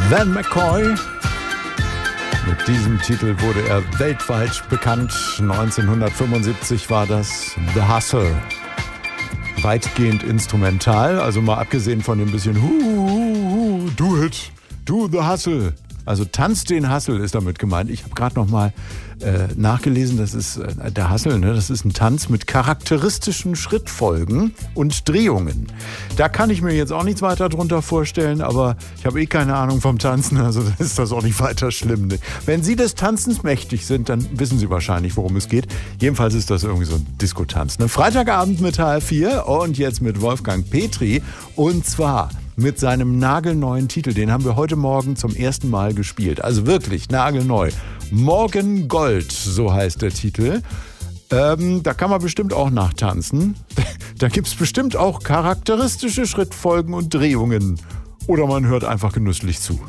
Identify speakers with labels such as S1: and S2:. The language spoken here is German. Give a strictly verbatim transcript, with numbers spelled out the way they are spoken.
S1: Van McCoy. Mit diesem Titel wurde er weltweit bekannt. neunzehnhundertfünfundsiebzig war das The Hustle. Weitgehend instrumental, also mal abgesehen von dem bisschen hu, hu, hu, do it, do the hustle. Also tanz den Hustle ist damit gemeint. Ich habe gerade noch mal äh, nachgelesen, das ist äh, der Hustle, ne? Das ist ein Tanz mit charakteristischen Schrittfolgen und Drehungen. Da kann ich mir jetzt auch nichts weiter drunter vorstellen, aber ich habe eh keine Ahnung vom Tanzen, also ist das auch nicht weiter schlimm. Ne? Wenn Sie des Tanzens mächtig sind, dann wissen Sie wahrscheinlich, worum es geht. Jedenfalls ist das irgendwie so ein Diskotanz. Ne? Freitagabend mit H F vier und jetzt mit Wolfgang Petri und zwar mit seinem nagelneuen Titel. Den haben wir heute Morgen zum ersten Mal gespielt. Also wirklich nagelneu. Morgen Gold, so heißt der Titel. Ähm, da kann man bestimmt auch nachtanzen. Da gibt es bestimmt auch charakteristische Schrittfolgen und Drehungen. Oder man hört einfach genüsslich zu.